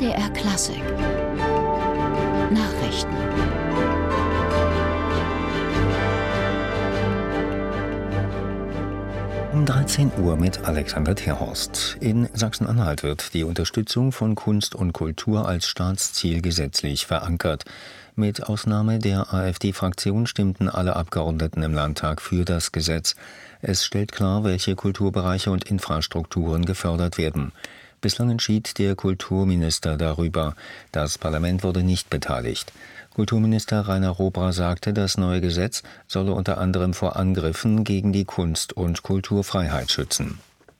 MDR Klassik Nachrichten. Um 13 Uhr mit Alexander Terhorst. In Sachsen-Anhalt wird die Unterstützung von Kunst und Kultur als Staatsziel gesetzlich verankert. Mit Ausnahme der AfD-Fraktion stimmten alle Abgeordneten im Landtag für das Gesetz. Es stellt klar, welche Kulturbereiche und Infrastrukturen gefördert werden. Bislang entschied der Kulturminister darüber. Das Parlament wurde nicht beteiligt. Kulturminister Rainer Robra sagte, das neue Gesetz solle unter anderem vor Angriffen gegen die Kunst- und Kulturfreiheit schützen.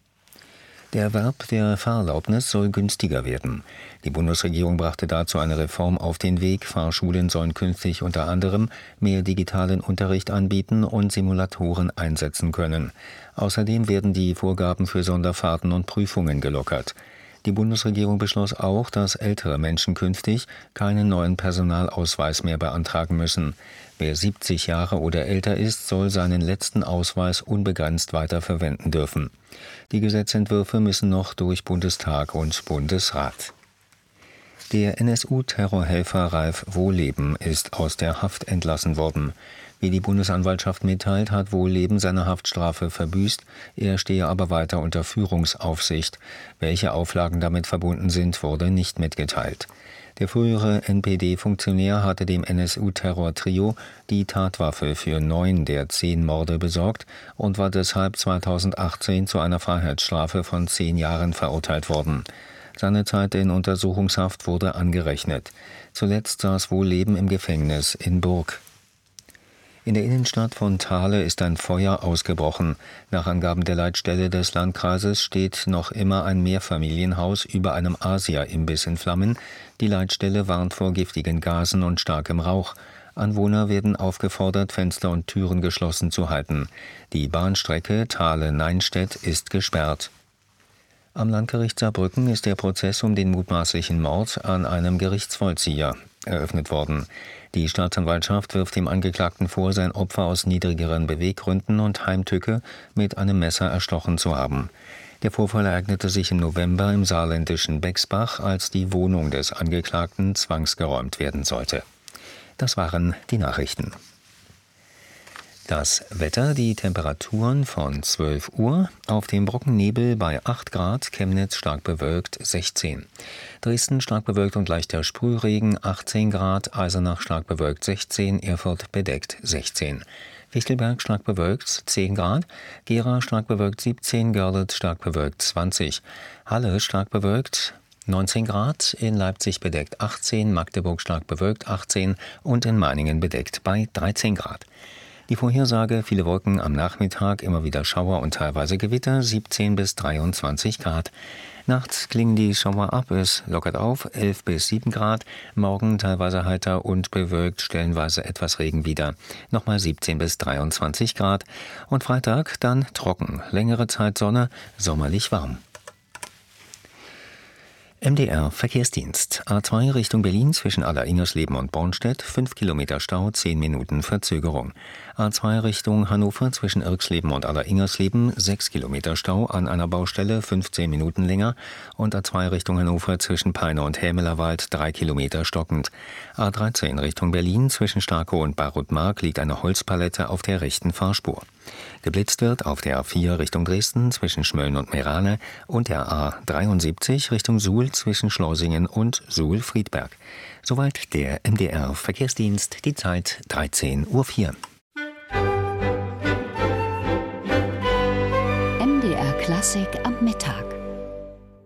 Der Erwerb der Fahrerlaubnis soll günstiger werden. Die Bundesregierung brachte dazu eine Reform auf den Weg. Fahrschulen sollen künftig unter anderem mehr digitalen Unterricht anbieten und Simulatoren einsetzen können. Außerdem werden die Vorgaben für Sonderfahrten und Prüfungen gelockert. Die Bundesregierung beschloss auch, dass ältere Menschen künftig keinen neuen Personalausweis mehr beantragen müssen. Wer 70 Jahre oder älter ist, soll seinen letzten Ausweis unbegrenzt weiterverwenden dürfen. Die Gesetzentwürfe müssen noch durch Bundestag und Bundesrat. Der NSU-Terrorhelfer Ralf Wohlleben ist aus der Haft entlassen worden. Wie die Bundesanwaltschaft mitteilt, hat Wohlleben seine Haftstrafe verbüßt. Er stehe aber weiter unter Führungsaufsicht. Welche Auflagen damit verbunden sind, wurde nicht mitgeteilt. Der frühere NPD-Funktionär hatte dem NSU-Terror-Trio die Tatwaffe für 9 der 10 Morde besorgt und war deshalb 2018 zu einer Freiheitsstrafe von 10 Jahren verurteilt worden. Seine Zeit in Untersuchungshaft wurde angerechnet. Zuletzt saß Wohlleben im Gefängnis in Burg. In der Innenstadt von Thale ist ein Feuer ausgebrochen. Nach Angaben der Leitstelle des Landkreises steht noch immer ein Mehrfamilienhaus über einem Asia-Imbiss in Flammen. Die Leitstelle warnt vor giftigen Gasen und starkem Rauch. Anwohner werden aufgefordert, Fenster und Türen geschlossen zu halten. Die Bahnstrecke Thale-Neinstedt ist gesperrt. Am Landgericht Saarbrücken ist der Prozess um den mutmaßlichen Mord an einem Gerichtsvollzieher eröffnet worden. Die Staatsanwaltschaft wirft dem Angeklagten vor, sein Opfer aus niedrigeren Beweggründen und Heimtücke mit einem Messer erstochen zu haben. Der Vorfall ereignete sich im November im saarländischen Bexbach, als die Wohnung des Angeklagten zwangsgeräumt werden sollte. Das waren die Nachrichten. Das Wetter, die Temperaturen von 12 Uhr, auf dem Brockennebel bei 8 Grad, Chemnitz stark bewölkt 16. Dresden stark bewölkt und leichter Sprühregen 18 Grad, Eisenach stark bewölkt 16, Erfurt bedeckt 16. Fichtelberg stark bewölkt 10 Grad, Gera stark bewölkt 17, Görlitz stark bewölkt 20, Halle stark bewölkt 19 Grad, in Leipzig bedeckt 18, Magdeburg stark bewölkt 18 und in Meiningen bedeckt bei 13 Grad. Die Vorhersage, viele Wolken am Nachmittag, immer wieder Schauer und teilweise Gewitter, 17 bis 23 Grad. Nachts klingen die Schauer ab, es lockert auf, 11 bis 7 Grad. Morgen teilweise heiter und bewölkt, stellenweise etwas Regen wieder. Nochmal 17 bis 23 Grad. Und Freitag dann trocken, längere Zeit Sonne, sommerlich warm. MDR Verkehrsdienst. A2 Richtung Berlin zwischen Allersingersleben und Bornstedt, 5 Kilometer Stau, 10 Minuten Verzögerung. A2 Richtung Hannover zwischen Irxleben und Allersingersleben, 6 Kilometer Stau, an einer Baustelle 15 Minuten länger. Und A2 Richtung Hannover zwischen Peine und Hämelerwald, 3 Kilometer stockend. A13 Richtung Berlin zwischen Starkow und Barutmark liegt eine Holzpalette auf der rechten Fahrspur. Geblitzt wird auf der A4 Richtung Dresden zwischen Schmölln und Meerane und der A73 Richtung Suhl zwischen Schleusingen und Suhl-Friedberg. Soweit der MDR Verkehrsdienst, die Zeit 13:04 Uhr. MDR Klassik am Mittag.